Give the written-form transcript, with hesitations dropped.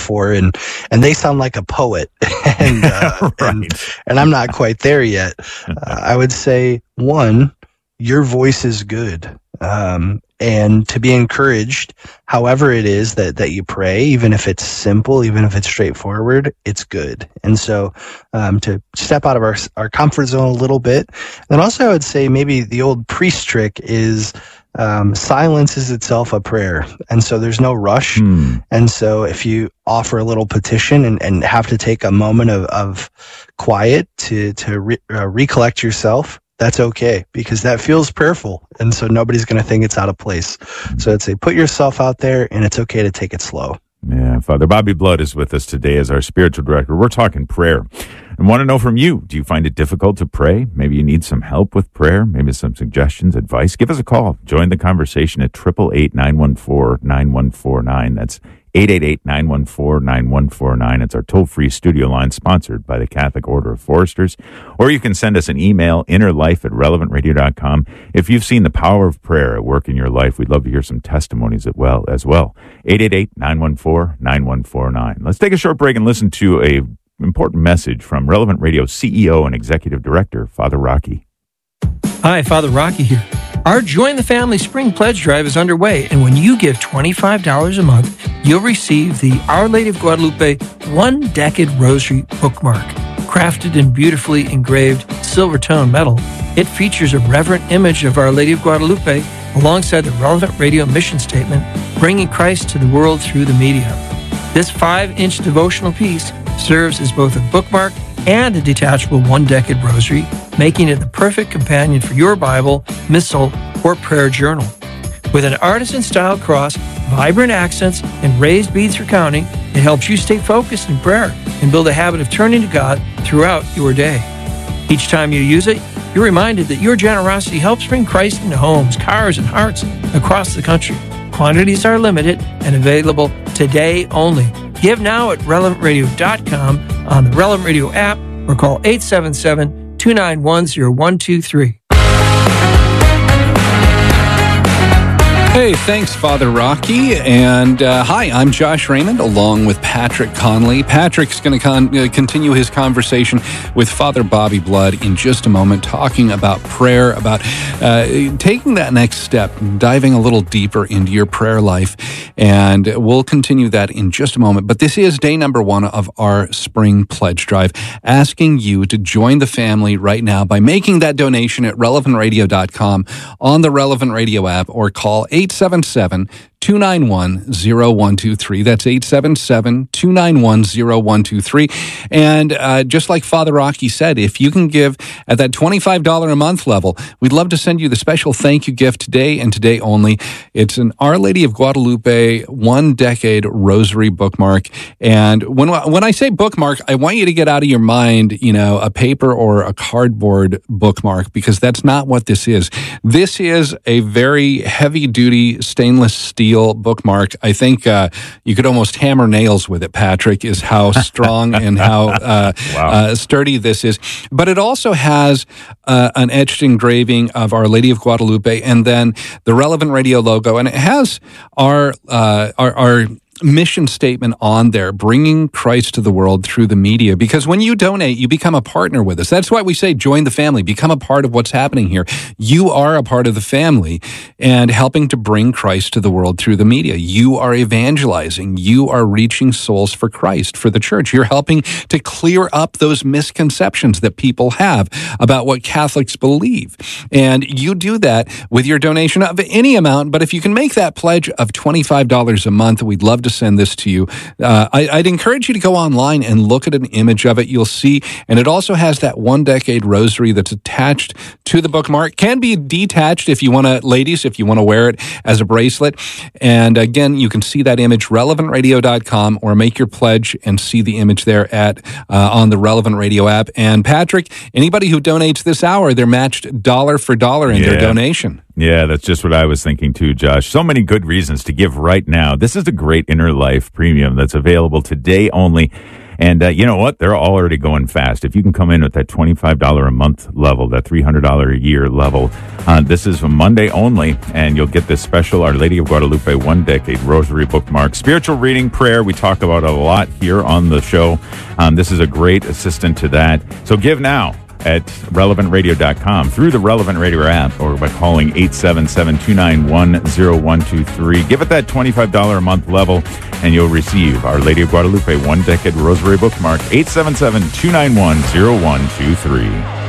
before, and they sound like a poet, and and I'm not quite there yet. I would say, one, your voice is good. And to be encouraged, however it is that you pray, even if it's simple, even if it's straightforward, it's good. And so to step out of our comfort zone a little bit. And also I would say maybe the old priest trick is silence is itself a prayer. And so there's no rush. And so if you offer a little petition and have to take a moment of quiet to recollect yourself, that's okay, because that feels prayerful, and so nobody's going to think it's out of place. So I'd say put yourself out there, and it's okay to take it slow. Yeah, Father Bobby Blood is with us today as our spiritual director. We're talking prayer, and want to know from you, do you find it difficult to pray? Maybe you need some help with prayer, maybe some suggestions, advice. Give us a call. Join the conversation at 888-914-9149. That's 888-914-9149. It's our toll-free studio line sponsored by the Catholic Order of Foresters. Or you can send us an email, innerlife@relevantradio.com. If you've seen the power of prayer at work in your life, we'd love to hear some testimonies as well. 888-914-9149. Let's take a short break and listen to a important message from Relevant Radio CEO and Executive Director, Father Rocky. Hi, Father Rocky here. Our Join the Family Spring Pledge Drive is underway, and when you give $25 a month, you'll receive the Our Lady of Guadalupe One Decade Rosary bookmark. Crafted in beautifully engraved silver tone metal, it features a reverent image of Our Lady of Guadalupe alongside the Relevant Radio mission statement, bringing Christ to the world through the media. This 5-inch devotional piece serves as both a bookmark and a detachable one-decade rosary, making it the perfect companion for your Bible, missal, or prayer journal. With an artisan-style cross, vibrant accents, and raised beads for counting, it helps you stay focused in prayer and build a habit of turning to God throughout your day. Each time you use it, you're reminded that your generosity helps bring Christ into homes, cars, and hearts across the country. Quantities are limited and available today only. Give now at relevantradio.com, on the Relevant Radio app, or call 877-291-0123. Hey, thanks, Father Rocky. And hi, I'm Josh Raymond, along with Patrick Conley. Patrick's going to continue his conversation with Father Bobby Blood in just a moment, talking about prayer, about taking that next step, diving a little deeper into your prayer life. And we'll continue that in just a moment. But this is day number 1 of our Spring Pledge Drive, asking you to join the family right now by making that donation at relevantradio.com, on the Relevant Radio app, or call 877-291-0123. That's 877-291-0123. And just like Father Rocky said, if you can give at that $25 a month level, we'd love to send you the special thank you gift today and today only. It's an Our Lady of Guadalupe One Decade Rosary bookmark. And when I say bookmark, I want you to get out of your mind, a paper or a cardboard bookmark, because that's not what this is. This is a very heavy-duty stainless steel bookmark. I think you could almost hammer nails with it, Patrick, is how strong and how sturdy this is. But it also has an etched engraving of Our Lady of Guadalupe and then the Relevant Radio logo. And it has our mission statement on there, bringing Christ to the world through the media. Because when you donate, you become a partner with us. That's why we say join the family, become a part of what's happening here. You are a part of the family and helping to bring Christ to the world through the media. You are evangelizing. You are reaching souls for Christ, for the church. You're helping to clear up those misconceptions that people have about what Catholics believe. And you do that with your donation of any amount. But if you can make that pledge of $25 a month, we'd love to send this to you. I'd encourage you to go online and look at an image of it. You'll see, and it also has that One Decade Rosary that's attached to the bookmark. Can be detached if you want to, ladies, if you want to wear it as a bracelet. And again, you can see that image, relevantradio.com, or make your pledge and see the image there on the Relevant Radio app. And Patrick, anybody who donates this hour, they're matched dollar for dollar in their donation. Yeah, that's just what I was thinking too, Josh. So many good reasons to give right now. This is a great Inner Life Premium that's available today only. And you know what? They're already going fast. If you can come in at that $25 a month level, that $300 a year level, this is from Monday only, and you'll get this special Our Lady of Guadalupe 1 Decade Rosary bookmark. Spiritual reading, prayer, we talk about a lot here on the show. This is a great assistant to that. So give now at relevantradio.com, through the Relevant Radio app, or by calling 877-291-0123. Give it that $25 a month level, and you'll receive Our Lady of Guadalupe 1 Decade Rosary bookmark, 877-291-0123.